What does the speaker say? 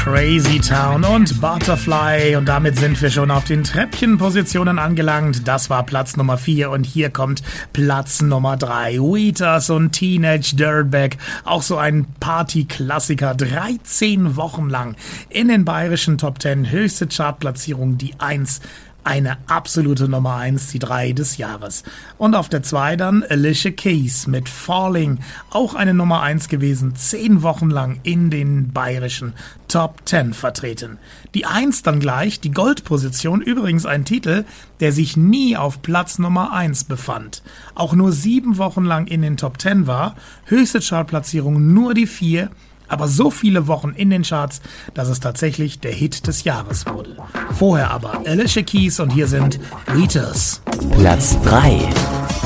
Crazy Town und Butterfly. Und damit sind wir schon auf den Treppchenpositionen angelangt. Das war Platz Nummer 4 und hier kommt Platz Nummer 3. Wheatus und Teenage Dirtbag. Auch so ein Party-Klassiker. 13 Wochen lang in den bayerischen Top 10. Höchste Chartplatzierung, die 1. Eine absolute Nummer 1, die 3 des Jahres. Und auf der 2 dann Alicia Keys mit Falling, auch eine Nummer 1 gewesen, 10 Wochen lang in den bayerischen Top 10 vertreten. Die 1 dann gleich, die Goldposition, übrigens ein Titel, der sich nie auf Platz Nummer 1 befand. Auch nur 7 Wochen lang in den Top 10 war, höchste Chartplatzierung nur die 4, aber so viele Wochen in den Charts, dass es tatsächlich der Hit des Jahres wurde. Vorher aber Alicia Keys und hier sind Wheatus. Platz 3.